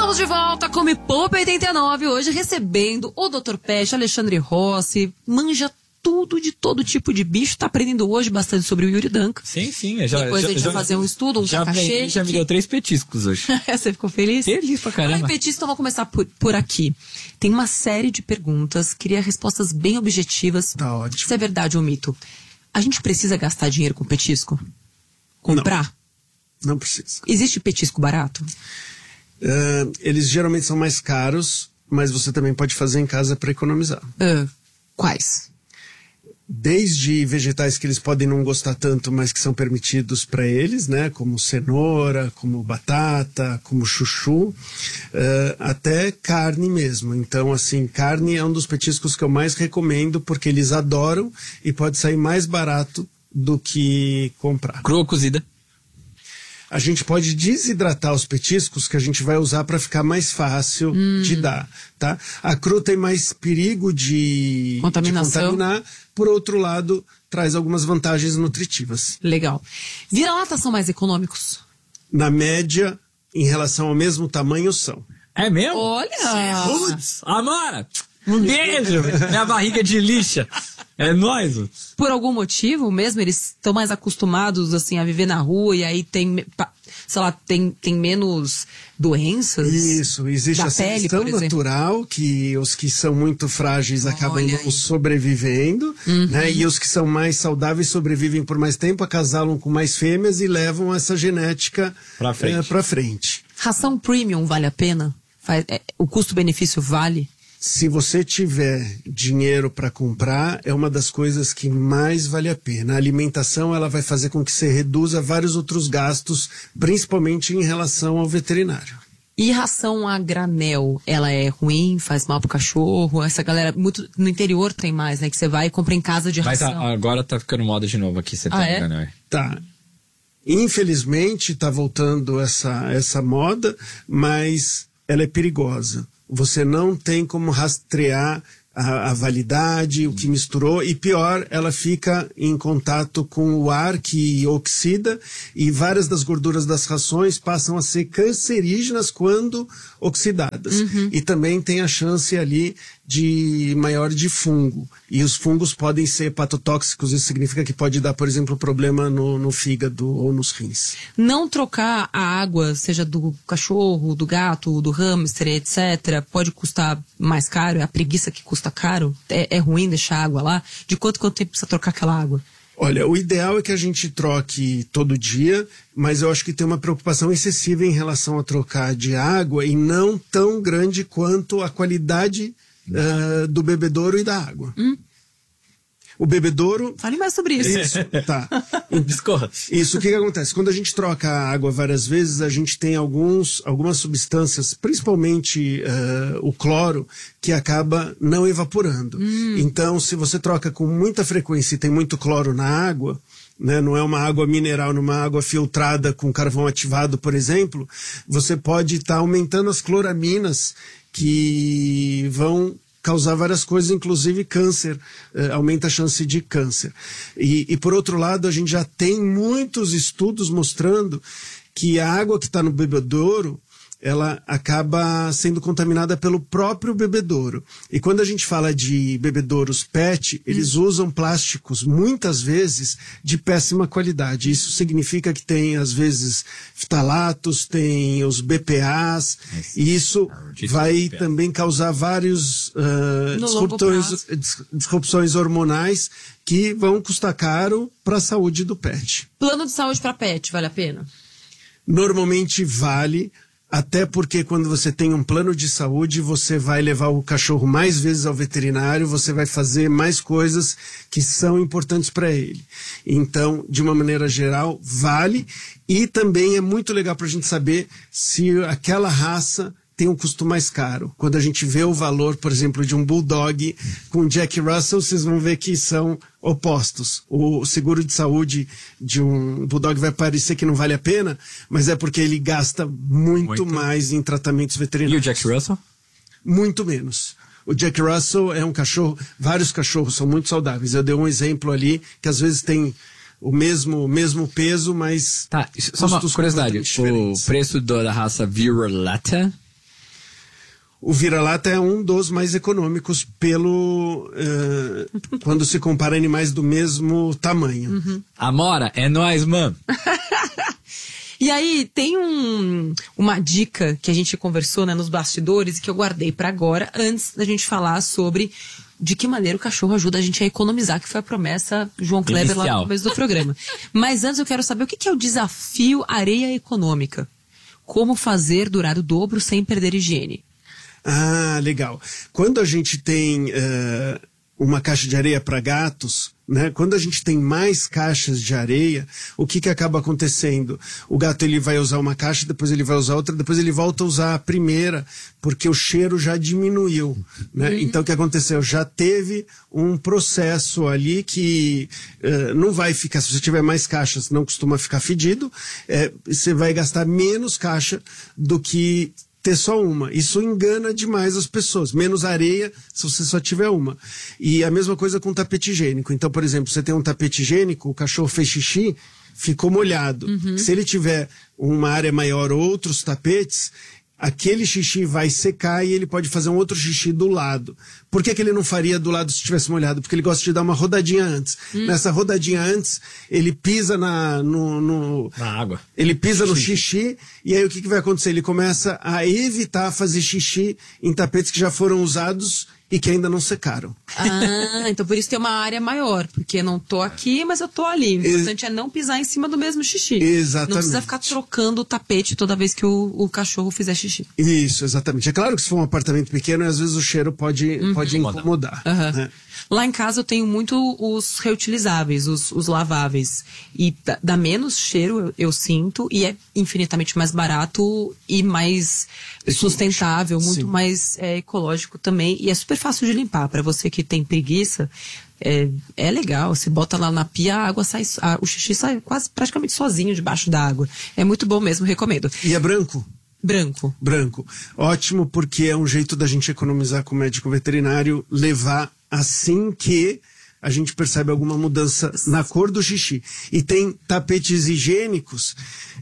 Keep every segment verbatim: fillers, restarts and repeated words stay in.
Estamos de volta com Me Poupa oitenta e nove, hoje recebendo o doutor Peste, Alexandre Rossi, manja tudo de todo tipo de bicho, tá aprendendo hoje bastante sobre o Yuri Danca. Sim, sim. Já, Depois já, a gente já, vai fazer um estudo, um já, cachê. Já me deu três petiscos hoje. Você ficou feliz? Feliz pra caramba. Ai, petisco, então vou começar por, por aqui. Tem uma série de perguntas, queria respostas bem objetivas. Tá ótimo. Se é verdade ou mito. A gente precisa gastar dinheiro com petisco? Comprar? Não, não precisa. Existe petisco barato? Uh, eles geralmente são mais caros, mas você também pode fazer em casa para economizar. Uh, quais? Desde vegetais que eles podem não gostar tanto, mas que são permitidos para eles, né? Como cenoura, como batata, como chuchu, uh, até carne mesmo. Então, assim, carne é um dos petiscos que eu mais recomendo, porque eles adoram e pode sair mais barato do que comprar. Crua ou cozida? A gente pode desidratar os petiscos que a gente vai usar para ficar mais fácil hum. de dar, tá? A cru tem mais perigo de, de contaminar, por outro lado, traz algumas vantagens nutritivas. Legal. Vira-lata são mais econômicos? Na média, em relação ao mesmo tamanho, são. É mesmo? Olha! Putz, Amora! Um beijo! Minha barriga de lixa. É nóis. Por algum motivo mesmo, eles estão mais acostumados assim a viver na rua e aí tem, sei lá, tem, tem menos doenças? Isso, existe da a pele, seleção natural, que os que são muito frágeis acabam não sobrevivendo, uhum. né? E os que são mais saudáveis sobrevivem por mais tempo, acasalam com mais fêmeas e levam essa genética pra frente. É, pra frente. Ração premium vale a pena? Faz, é, o custo-benefício vale? Se você tiver dinheiro para comprar, é uma das coisas que mais vale a pena. A alimentação, ela vai fazer com que você reduza vários outros gastos, principalmente em relação ao veterinário. E ração a granel, ela é ruim, faz mal pro cachorro? Essa galera, muito no interior tem mais, né? Que você vai e compra em casa de ração. Mas tá, agora tá ficando moda de novo aqui, você ah, tá é? granel. Tá. Infelizmente, tá voltando essa, essa moda, mas ela é perigosa. Você não tem como rastrear a, a validade, o que misturou, e pior, ela fica em contato com o ar que oxida e várias das gorduras das rações passam a ser cancerígenas quando oxidadas. Uhum. E também tem a chance ali de maior de fungo. E os fungos podem ser hepatotóxicos, isso significa que pode dar, por exemplo, problema no, no fígado ou nos rins. Não trocar a água, seja do cachorro, do gato, do hamster, etcétera, pode custar mais caro? É a preguiça que custa caro? É, é ruim deixar a água lá? De quanto quanto tempo precisa trocar aquela água? Olha, o ideal é que a gente troque todo dia, mas eu acho que tem uma preocupação excessiva em relação a trocar de água e não tão grande quanto a qualidade uh, do bebedouro e da água. Hum. O bebedouro... Fale mais sobre isso. Isso, tá. Discorra. Isso, o que que acontece? Quando a gente troca a água várias vezes, a gente tem alguns, algumas substâncias, principalmente uh, o cloro, que acaba não evaporando. Hum. Então, se você troca com muita frequência e tem muito cloro na água, né, não é uma água mineral, numa água filtrada com carvão ativado, por exemplo, você pode estar tá aumentando as cloraminas que vão causar várias coisas, inclusive câncer, eh, aumenta a chance de câncer. E, e por outro lado, a gente já tem muitos estudos mostrando que a água que está no bebedouro, ela acaba sendo contaminada pelo próprio bebedouro. E quando a gente fala de bebedouros P E T, eles hum. usam plásticos, muitas vezes, de péssima qualidade. Isso significa que tem, às vezes, ftalatos, tem os B P As, é, e isso vai também causar vários uh, disruptões, disrupções hormonais que vão custar caro para a saúde do pet. Plano de saúde para pet, vale a pena? Normalmente vale. Até porque quando você tem um plano de saúde, você vai levar o cachorro mais vezes ao veterinário, você vai fazer mais coisas que são importantes para ele. Então, de uma maneira geral, vale. E também é muito legal para a gente saber se aquela raça tem um custo mais caro. Quando a gente vê o valor, por exemplo, de um Bulldog com Jack Russell, vocês vão ver que são opostos. O seguro de saúde de um Bulldog vai parecer que não vale a pena, mas é porque ele gasta muito, muito. mais em tratamentos veterinários. E o Jack Russell? Muito menos. O Jack Russell é um cachorro, vários cachorros são muito saudáveis. Eu dei um exemplo ali, que às vezes tem o mesmo, mesmo peso, mas... Tá, só uma curiosidade, o preço do, da raça Vira-Lata o vira-lata é um dos mais econômicos pelo uh, quando se compara animais do mesmo tamanho. Uhum. Amora, é nóis, mano. E aí, tem um, uma dica que a gente conversou, né, nos bastidores, que eu guardei para agora, antes da gente falar sobre de que maneira o cachorro ajuda a gente a economizar, que foi a promessa João Kleber lá no começo do programa. Mas antes eu quero saber o que, que é o desafio areia econômica. Como fazer durar o dobro sem perder higiene? Ah, legal. Quando a gente tem uh, uma caixa de areia para gatos, né? Quando a gente tem mais caixas de areia, o que que acaba acontecendo? O gato ele vai usar uma caixa, depois ele vai usar outra, depois ele volta a usar a primeira, porque o cheiro já diminuiu, né? Uhum. Então o que aconteceu? Já teve um processo ali que uh, não vai ficar, se você tiver mais caixas, não costuma ficar fedido, é, você vai gastar menos caixa do que ter só uma. Isso engana demais as pessoas. Menos areia se você só tiver uma. E a mesma coisa com tapete higiênico. Então, por exemplo, você tem um tapete higiênico, o cachorro fez xixi, ficou molhado. Uhum. Se ele tiver uma área maior ou outros tapetes, aquele xixi vai secar e ele pode fazer um outro xixi do lado. Por que que ele não faria do lado se estivesse molhado? Porque ele gosta de dar uma rodadinha antes. Hum. Nessa rodadinha antes, ele pisa na, no, no, na água. Ele pisa xixi. no xixi e aí o que que vai acontecer? Ele começa a evitar fazer xixi em tapetes que já foram usados e que ainda não secaram. Ah, então por isso tem uma área maior, porque eu não tô aqui, mas eu tô ali. O importante é não pisar em cima do mesmo xixi. Exatamente. Não precisa ficar trocando o tapete toda vez que o, o cachorro fizer xixi. Isso, exatamente. É claro que se for um apartamento pequeno, às vezes o cheiro pode, uhum. pode incomodar. Uhum. Né? Lá em casa eu tenho muito os reutilizáveis, os, os laváveis. E dá, dá menos cheiro, eu, eu sinto, e é infinitamente mais barato e mais sustentável, muito Sim. mais é, ecológico também. E é super fácil de limpar. Para você que tem preguiça, é, é legal. Você bota lá na pia, a água sai, a, o xixi sai quase praticamente sozinho debaixo da água. É muito bom mesmo, recomendo. E é branco? Branco. Branco. Ótimo, porque é um jeito da gente economizar com o médico veterinário, levar assim que a gente percebe alguma mudança na cor do xixi. E tem tapetes higiênicos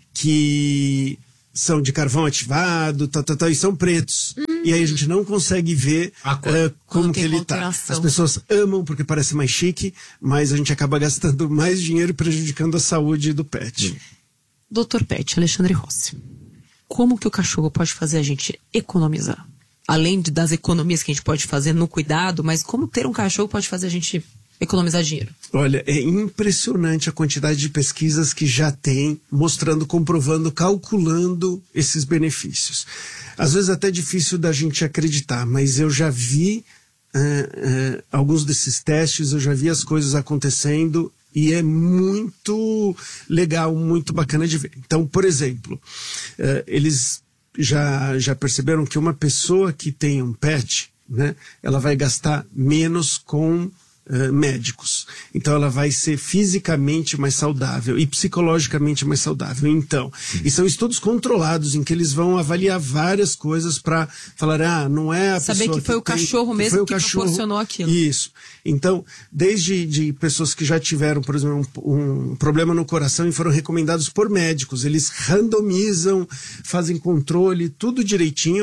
que são de carvão ativado, tá, tá, tá, e são pretos. Hum. E aí a gente não consegue ver uh, como que ele tá. As pessoas amam porque parece mais chique, mas a gente acaba gastando mais dinheiro e prejudicando a saúde do pet. doutor Pet, Alexandre Rossi. Como que o cachorro pode fazer a gente economizar? Além de, das economias que a gente pode fazer no cuidado, mas como ter um cachorro pode fazer a gente economizar dinheiro? Olha, é impressionante a quantidade de pesquisas que já tem, mostrando, comprovando, calculando esses benefícios. Às vezes é até difícil da gente acreditar, mas eu já vi uh, uh, alguns desses testes, eu já vi as coisas acontecendo e é muito legal, muito bacana de ver. Então, por exemplo, uh, eles já, já perceberam que uma pessoa que tem um pet, né, ela vai gastar menos com Uh, médicos. Então ela vai ser fisicamente mais saudável e psicologicamente mais saudável. Então, Sim. e são estudos controlados em que eles vão avaliar várias coisas para falar, ah, não é a Saber pessoa que foi que o cachorro tem, mesmo que, foi o que cachorro, proporcionou aquilo. Isso. Então, desde de pessoas que já tiveram, por exemplo, um, um problema no coração e foram recomendados por médicos, eles randomizam, fazem controle, tudo direitinho,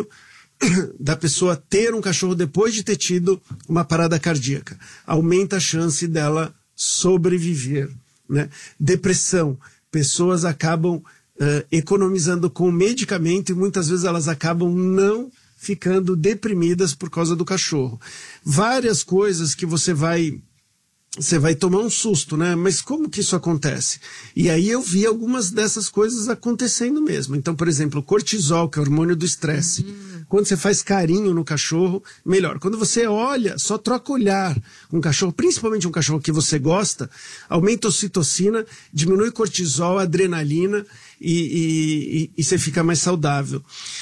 da pessoa ter um cachorro depois de ter tido uma parada cardíaca. Aumenta a chance dela sobreviver, né? Depressão. Pessoas acabam uh, economizando com medicamento e muitas vezes elas acabam não ficando deprimidas por causa do cachorro. Várias coisas que você vai... Você vai tomar um susto, né? Mas como que isso acontece? E aí eu vi algumas dessas coisas acontecendo mesmo. Então, por exemplo, o cortisol, que é o hormônio do estresse. Hum. Quando você faz carinho no cachorro, melhor. Quando você olha, só troca olhar com um cachorro, principalmente um cachorro que você gosta, aumenta a ocitocina, diminui cortisol, adrenalina e, e, e, e você fica mais saudável.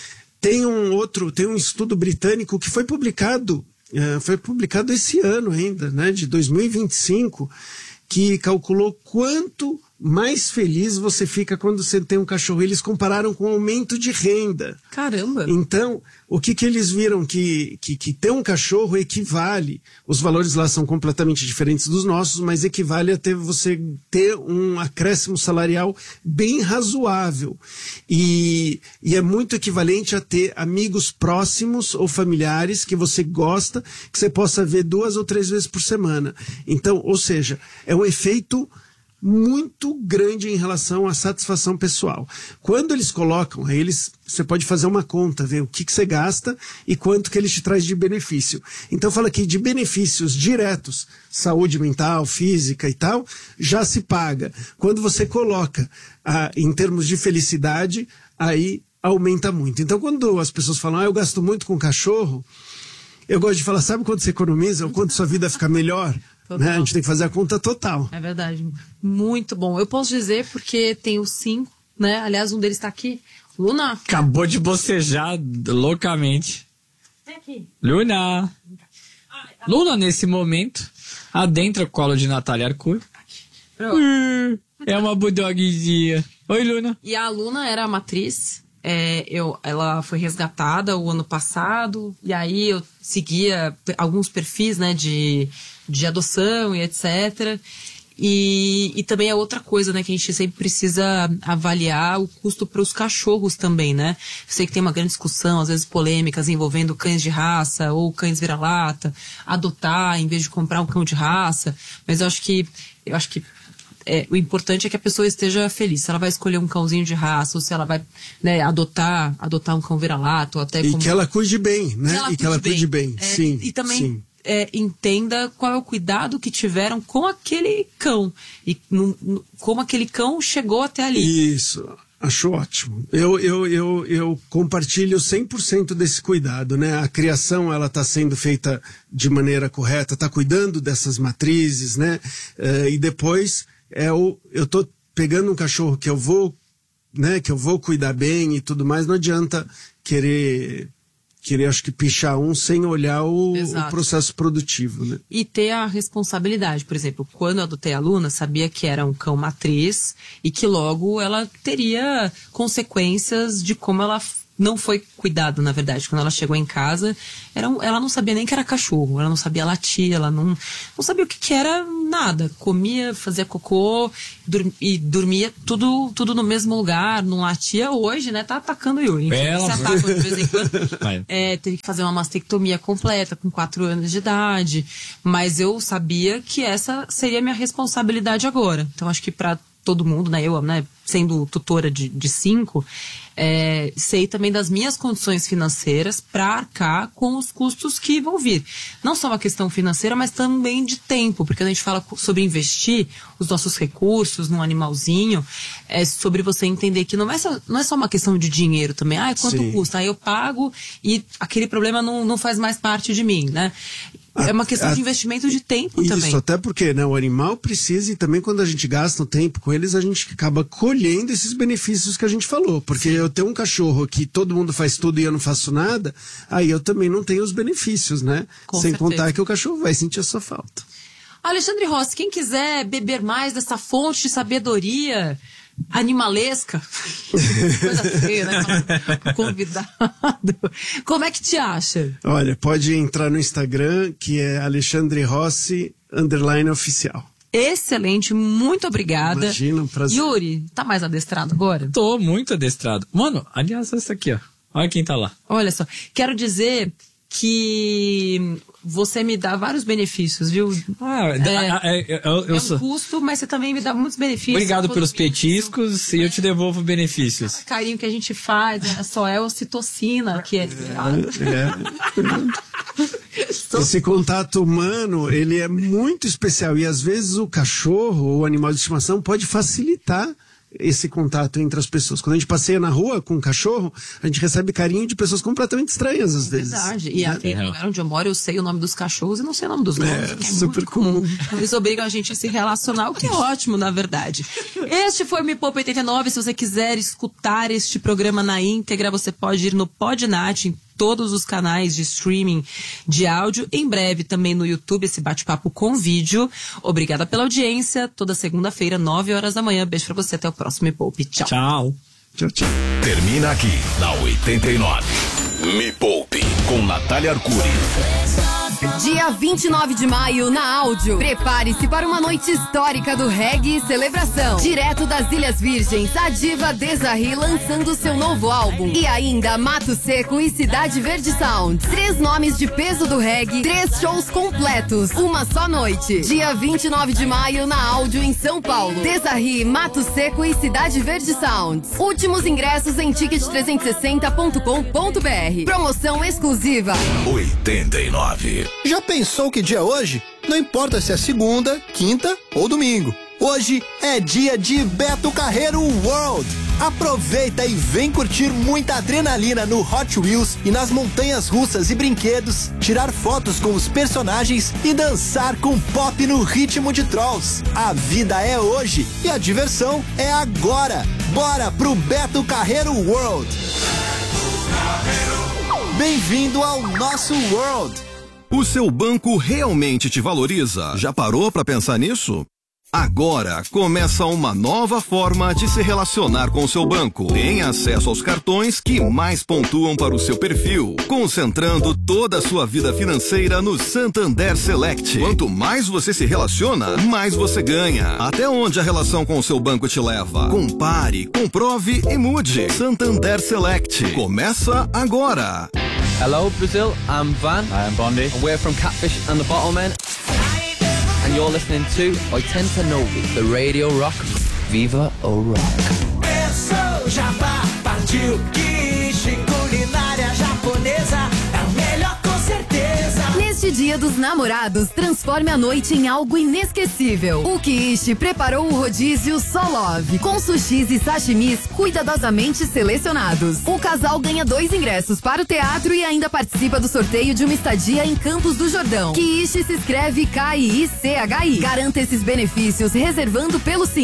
Tem um outro, tem um estudo britânico que foi publicado Uh, foi publicado esse ano ainda, né, de dois mil e vinte e cinco, que calculou quanto mais feliz você fica quando você tem um cachorro. Eles compararam com o aumento de renda. Caramba! Então, o que que eles viram? Que, que, que ter um cachorro equivale, os valores lá são completamente diferentes dos nossos, mas equivale a ter, você ter um acréscimo salarial bem razoável. E, e é muito equivalente a ter amigos próximos ou familiares que você gosta, que você possa ver duas ou três vezes por semana. Então, ou seja, é um efeito muito grande em relação à satisfação pessoal. Quando eles colocam, aí eles, você pode fazer uma conta, ver o que, que você gasta e quanto que eles te traz de benefício. Então fala aqui de benefícios diretos, saúde mental, física e tal, já se paga. Quando você coloca ah, em termos de felicidade, aí aumenta muito. Então quando as pessoas falam, ah, eu gasto muito com cachorro, eu gosto de falar, sabe quanto você economiza ou quanto sua vida fica melhor? Né? A gente tem que fazer a conta total. É verdade. Muito bom. Eu posso dizer porque tenho cinco, né? Aliás, um deles está aqui. Luna. Acabou de bocejar loucamente. Vem aqui. Luna. Luna, nesse momento, adentra o colo de Natália Arcuri. Uh, é uma bulldogzinha. Oi, Luna. E a Luna era a matriz. É, eu, ela foi resgatada o ano passado. E aí eu seguia alguns perfis, né, de... de adoção e etcétera. E, e também é outra coisa, né, que a gente sempre precisa avaliar o custo para os cachorros também, né? Eu sei que tem uma grande discussão, às vezes polêmicas, envolvendo cães de raça ou cães vira-lata, adotar em vez de comprar um cão de raça, mas eu acho que, eu acho que é, o importante é que a pessoa esteja feliz. Se ela vai escolher um cãozinho de raça ou se ela vai, né, adotar, adotar um cão vira-lata ou até... E como... que ela cuide bem, né? Que e que ela cuide bem, bem. É, sim. E também... sim. É, entenda qual é o cuidado que tiveram com aquele cão e no, no, como aquele cão chegou até ali. Isso, acho ótimo. Eu, eu, eu, eu compartilho cem por cento desse cuidado, né? A criação, ela está sendo feita de maneira correta, está cuidando dessas matrizes, né? Uh, e depois, é o, eu estou pegando um cachorro que eu vou, né? Que eu vou cuidar bem e tudo mais, não adianta querer... querer, acho que, pichar um sem olhar o, o processo produtivo, né? E ter a responsabilidade. Por exemplo, quando eu adotei a Luna, sabia que era um cão matriz e que logo ela teria consequências de como ela não foi cuidada, na verdade. Quando ela chegou em casa, era um, ela não sabia nem que era cachorro, ela não sabia latir, ela não, não sabia o que, que era nada. Comia, fazia cocô dur, e dormia tudo, tudo no mesmo lugar, não latia. Hoje, né, tá atacando o Yuri. Ela... Se ataca de vez em quando. É, teve que fazer uma mastectomia completa com quatro anos de idade. Mas eu sabia que essa seria a minha responsabilidade agora. Então, acho que pra todo mundo, né, eu, né, sendo tutora de, de cinco, é, sei também das minhas condições financeiras para arcar com os custos que vão vir. Não só uma questão financeira, mas também de tempo, porque a gente fala sobre investir os nossos recursos num animalzinho, é sobre você entender que não é só, não é só uma questão de dinheiro também. Ah, quanto Sim. custa? Aí eu pago e aquele problema não, não faz mais parte de mim, né? É uma questão a, de investimento de tempo isso, também. Isso, até porque, né, o animal precisa, e também quando a gente gasta o tempo com eles, a gente acaba colhendo esses benefícios que a gente falou. Porque Sim. eu tenho um cachorro que todo mundo faz tudo e eu não faço nada, aí eu também não tenho os benefícios, né? Com Sem certeza. contar que o cachorro vai sentir a sua falta. Alexandre Rossi, quem quiser beber mais dessa fonte de sabedoria animalesca, coisa feia, né? Convidado. Como é que te acha? Olha, pode entrar no Instagram, que é Alexandre Rossi, underline oficial. Excelente, muito obrigada. Imagina, um prazer. Yuri, tá mais adestrado agora? Tô muito adestrado. Mano, aliás, essa aqui, ó. Olha quem tá lá. Olha só, quero dizer que você me dá vários benefícios, viu? Ah, é, é, eu, eu é um sou... custo, mas você também me dá muitos benefícios. Obrigado pelos petiscos e eu te devolvo benefícios. O carinho que a gente faz, né? Só é ocitocina que é... é. Esse contato humano, ele é muito especial e às vezes o cachorro ou o animal de estimação pode facilitar esse contato entre as pessoas. Quando a gente passeia na rua com um cachorro, a gente recebe carinho de pessoas completamente estranhas às vezes. Verdade. E aqui é. no lugar onde eu moro, eu sei o nome dos cachorros e não sei o nome dos donos. É, que é super muito comum. comum. Eles obrigam a gente a se relacionar, o que é ótimo, na verdade. Este foi o Me Poupa oitenta e nove. Se você quiser escutar este programa na íntegra, você pode ir no Podnat, em todos os canais de streaming de áudio. Em breve também no YouTube, esse bate-papo com vídeo. Obrigada pela audiência. Toda segunda-feira, nove horas da manhã. Beijo pra você. Até o próximo Me Poupe. Tchau. Tchau. Tchau, tchau. Termina aqui, na oitenta e nove. Me Poupe, com Natália Arcuri. Dia vinte e nove de maio, na Áudio. Prepare-se para uma noite histórica do reggae e celebração. Direto das Ilhas Virgens, a diva Desarri lançando seu novo álbum. E ainda Mato Seco e Cidade Verde Sound. Três nomes de peso do reggae, três shows completos, uma só noite. Dia vinte e nove de maio, na Áudio, em São Paulo. Desarri, Mato Seco e Cidade Verde Sound. Últimos ingressos em ticket trezentos e sessenta ponto com ponto b r. Promoção exclusiva. oitenta e nove. Já pensou que dia é hoje? Não importa se é segunda, quinta ou domingo. Hoje é dia de Beto Carreiro World. Aproveita e vem curtir muita adrenalina no Hot Wheels e nas montanhas russas e brinquedos, tirar fotos com os personagens e dançar com pop no ritmo de Trolls. A vida é hoje e a diversão é agora. Bora pro Beto Carreiro World. Bem-vindo ao nosso World. O seu banco realmente te valoriza? Já parou para pensar nisso? Agora começa uma nova forma de se relacionar com o seu banco. Tenha acesso aos cartões que mais pontuam para o seu perfil, concentrando toda a sua vida financeira no Santander Select. Quanto mais você se relaciona, mais você ganha. Até onde a relação com o seu banco te leva? Compare, comprove e mude. Santander Select. Começa agora. Hello Brazil, I'm Van. I am Bondi. And we're from Catfish and the Bottlemen. And you're listening to I Tend to Know the Radio Rock. Viva o Rock. Pensou, Jabá, partiu, quiche, culinária japonesa, é o melhor com certeza. Neste Dia dos Namorados, transforme a noite em algo inesquecível. O Kiishi preparou o rodízio So Love, com sushis e sashimis cuidadosamente selecionados. O casal ganha dois ingressos para o teatro e ainda participa do sorteio de uma estadia em Campos do Jordão. Kiishi se escreve K I I C H I. Garanta esses benefícios reservando pelo Sim.